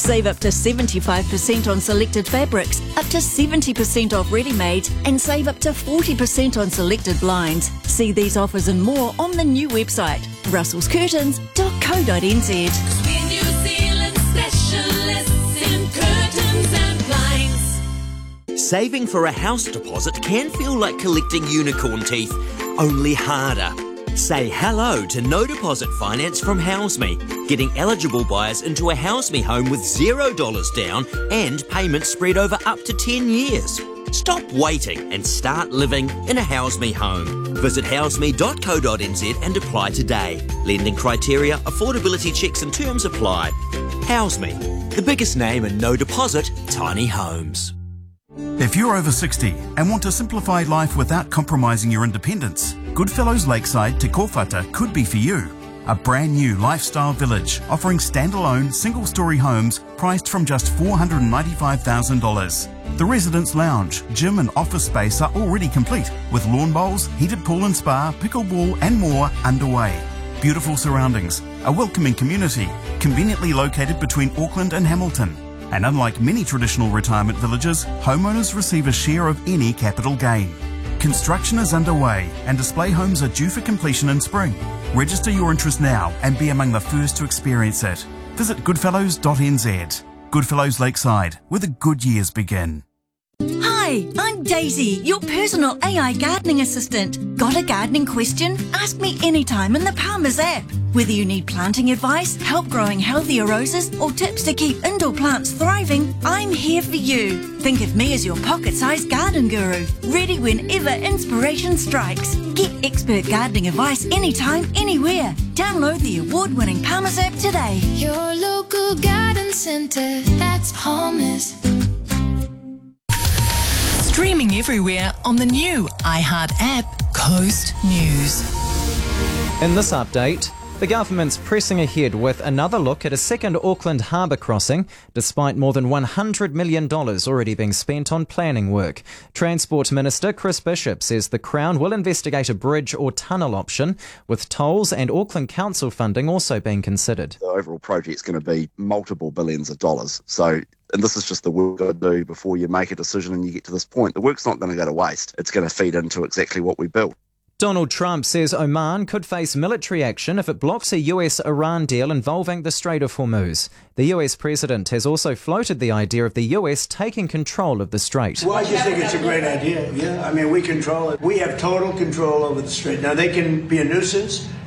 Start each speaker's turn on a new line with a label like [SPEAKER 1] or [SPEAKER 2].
[SPEAKER 1] Save up to 75% on selected fabrics, up to 70% off ready-made, and save up to 40% on selected blinds. See these offers and more on the new website, russellscurtains.co.nz.
[SPEAKER 2] We're New Zealand specialists in curtains and blinds.
[SPEAKER 3] Saving for a house deposit can feel like collecting unicorn teeth, only harder. Say hello to no deposit finance from HouseMe, getting eligible buyers into a HouseMe home with $0 down and payments spread over up to 10 years. Stop waiting and start living in a HouseMe home. Visit houseme.co.nz and apply today. Lending criteria, affordability checks and terms apply. HouseMe, the biggest name in no deposit tiny homes.
[SPEAKER 4] If you're over 60 and want to simplify life without compromising your independence, Goodfellows Lakeside Te Kōwhata could be for you. A brand new lifestyle village offering standalone single-storey homes priced from just $495,000. The residence lounge, gym and office space are already complete with lawn bowls, heated pool and spa, pickleball and more underway. Beautiful surroundings, a welcoming community, conveniently located between Auckland and Hamilton. And unlike many traditional retirement villages, homeowners receive a share of any capital gain. Construction is underway and display homes are due for completion in spring. Register your interest now and be among the first to experience it. Visit goodfellows.nz. Goodfellows Lakeside, where the good years begin.
[SPEAKER 1] Hi, I'm Daisy, your personal AI gardening assistant. Got a gardening question? Ask me anytime in the Palmer's app. Whether you need planting advice, help growing healthier roses, or tips to keep indoor plants thriving, I'm here for you. Think of me as your pocket-sized garden guru, ready whenever inspiration strikes. Get expert gardening advice anytime, anywhere. Download the award-winning Palmer's app today.
[SPEAKER 2] Your local garden centre, that's Palmer's.
[SPEAKER 5] Streaming everywhere on the new iHeart app, Coast News.
[SPEAKER 6] In this update, the government's pressing ahead with another look at a second Auckland harbour crossing, despite more than $100 million already being spent on planning work. Transport Minister Chris Bishop says the Crown will investigate a bridge or tunnel option, with tolls and Auckland Council funding also being considered.
[SPEAKER 7] The overall project's going to be multiple billions of dollars. And this is just the work you've got to do before you make a decision and you get to this point. The work's not going to go to waste. It's going to feed into exactly what we built.
[SPEAKER 6] Donald Trump says Oman could face military action if it blocks a US-Iran deal involving the Strait of Hormuz. The US president has also floated the idea of the US taking control of the strait.
[SPEAKER 8] Well, I just think it's a great idea, yeah. I mean, we control it. We have total control over the strait. Now, they can be a nuisance.